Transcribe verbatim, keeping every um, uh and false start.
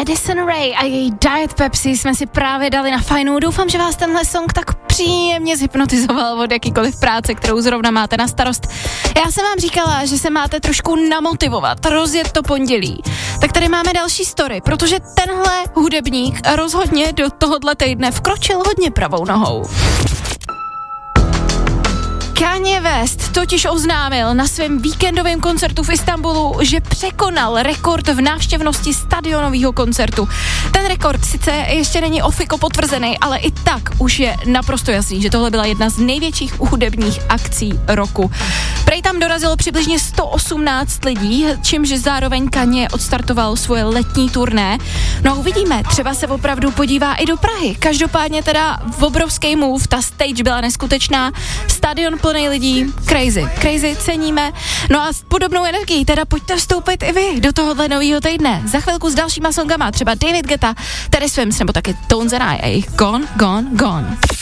Addison Rae a její Diet Pepsi jsme si právě dali na fajnou. Doufám, že vás tenhle song tak příjemně zhypnotizoval od jakýkoliv práce, kterou zrovna máte na starost. Já jsem vám říkala, že se máte trošku namotivovat, rozjet to pondělí. Tak tady máme další story, protože tenhle hudebník rozhodně do tohohle týdne vkročil hodně pravou nohou. Kanye West totiž oznámil na svém víkendovém koncertu v Istanbulu, že překonal rekord v návštěvnosti stadionového koncertu. Ten rekord sice ještě není ofiko potvrzený, ale i tak už je naprosto jasný, že tohle byla jedna z největších hudebních akcí roku. Prej tam dorazilo přibližně sto osmnáct lidí, čímž zároveň Kanye odstartoval svoje letní turné. No a uvidíme, třeba se opravdu podívá i do Prahy. Každopádně teda obrovský move, ta stage byla neskutečná, stadion plný lidí, crazy, crazy, ceníme. No a s podobnou energií teda pojďte vstoupit i vy do tohohle nového týdne. Za chvilku s dalšíma songama, třeba David Guetta, Terry Swims nebo taky Tones and I a jejich Gone, Gone, Gone.